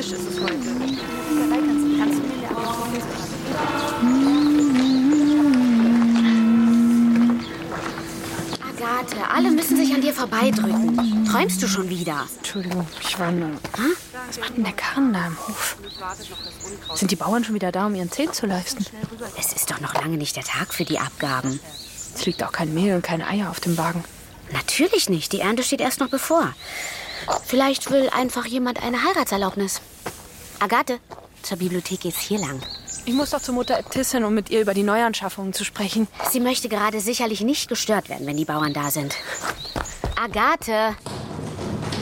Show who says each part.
Speaker 1: Fisch ist es heute. Kannst du mir der Apotheke
Speaker 2: Agathe, alle müssen sich an dir vorbeidrücken. Träumst du schon wieder?
Speaker 1: Entschuldigung, ich war nur... Was macht denn der Karren da im Hof? Sind die Bauern schon wieder da, um ihren Zehn zu leisten?
Speaker 2: Es ist doch noch lange nicht der Tag für die Abgaben.
Speaker 1: Es liegt auch kein Mehl und keine Eier auf dem Wagen.
Speaker 2: Natürlich nicht. Die Ernte steht erst noch bevor. Vielleicht will einfach jemand eine Heiratserlaubnis. Agathe, zur Bibliothek geht's hier lang.
Speaker 1: Ich muss doch zur Mutter Äbtissin, um mit ihr über die Neuanschaffungen zu sprechen.
Speaker 2: Sie möchte gerade sicherlich nicht gestört werden, wenn die Bauern da sind. Agathe!